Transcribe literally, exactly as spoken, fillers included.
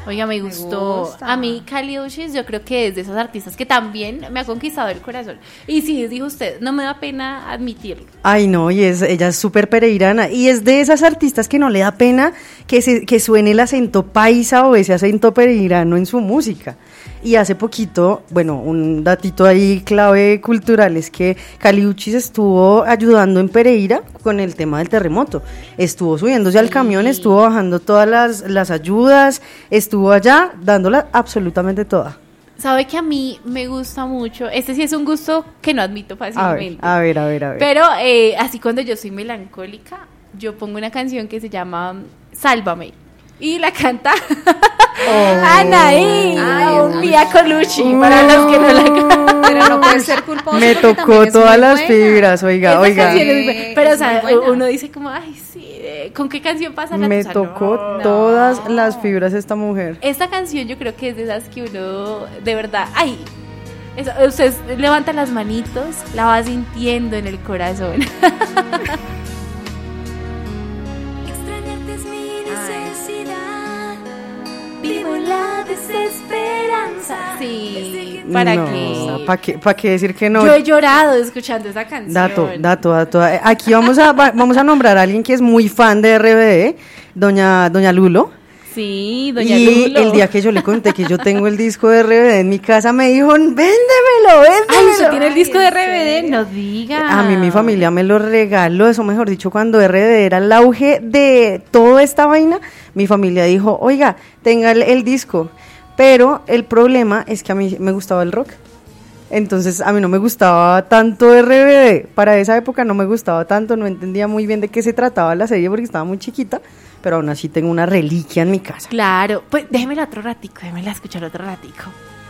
Oiga, me Me gustó. gusta. A mí, Kali Uchis, yo creo que es de esos artistas que también me ha conquistado el corazón. Y sí, dijo usted, no me da pena admitirlo. Ay, no, y es, ella es súper pereirana y es de esas artistas que no le da pena que, se, que suene el acento paisa o ese acento pereirano en su música. Y hace poquito, bueno, un datito ahí clave cultural es que Kali Uchis estuvo ayudando en Pereira con el tema del terremoto. Estuvo subiéndose al camión, estuvo bajando todas las, las ayudas, estuvo allá dándola absolutamente toda. Sabe que a mí me gusta mucho, este sí es un gusto que no admito A ver, fácilmente. a ver, a ver, a ver. Pero eh, así cuando yo soy melancólica, yo pongo una canción que se llama Sálvame. Y la canta Anaí, Ay, o esa- Mia Colucci, para los que no la cantan. Pero no puede ser culposo. Me porque tocó también es todas muy las buena. fibras, oiga, Esa oiga. canción es muy Sí, buena. Pero, es o sea, muy buena. uno dice como, ay, sí, eh, ¿con qué canción pasa la Me tusa? tocó No. todas las fibras esta mujer. Esta canción yo creo que es de esas que uno, de verdad, ay, eso, usted levanta las manitos, la va sintiendo en el corazón. Extrañarte es mi Ay. necesidad. Vivo en la desesperanza. Sí, ¿para no, qué? ¿Para qué, pa' qué decir que no? Yo he llorado escuchando esa canción. Dato, dato, dato. Eh, Aquí vamos a, va- vamos a nombrar a alguien que es muy fan de R B D, doña, doña Lulo. Sí, doña Y Lulo. el día que yo le conté que yo tengo el disco de R B D en mi casa, me dijo, véndemelo, véndemelo. Ay, ¿usted tiene el Ay, disco de ¿en R B D? serio? No diga. A mí mi familia me lo regaló, eso mejor dicho, cuando R B D era el auge de toda esta vaina, mi familia dijo, oiga, tenga el, el disco, pero el problema es que a mí me gustaba el rock, entonces a mí no me gustaba tanto R B D, para esa época no me gustaba tanto, no entendía muy bien de qué se trataba la serie porque estaba muy chiquita, pero aún así tengo una reliquia en mi casa. Claro, pues déjemela otro ratico, déjemela escuchar otro ratico.